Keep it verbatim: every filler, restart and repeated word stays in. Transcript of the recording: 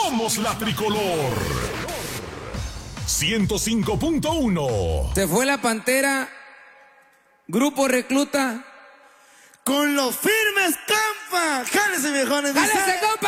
Somos la tricolor. ciento cinco punto uno. Se fue la Pantera, Grupo Recluta. Con los firmes, compa. Jálese, viejones. ¡Jálese, compa!